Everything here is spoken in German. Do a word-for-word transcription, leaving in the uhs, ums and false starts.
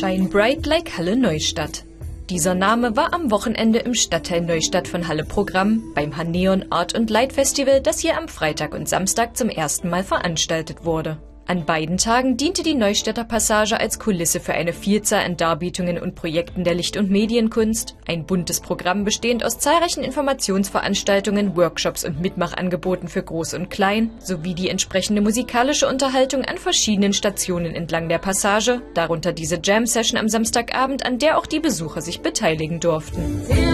Shine Bright Like Halle Neustadt. Dieser Name war am Wochenende im Stadtteil Neustadt von Halle Programm beim Haneon Art und Light Festival, das hier am Freitag und Samstag zum ersten Mal veranstaltet wurde. An beiden Tagen diente die Neustädter Passage als Kulisse für eine Vielzahl an Darbietungen und Projekten der Licht- und Medienkunst, ein buntes Programm bestehend aus zahlreichen Informationsveranstaltungen, Workshops und Mitmachangeboten für Groß und Klein, sowie die entsprechende musikalische Unterhaltung an verschiedenen Stationen entlang der Passage, darunter diese Jam-Session am Samstagabend, an der auch die Besucher sich beteiligen durften.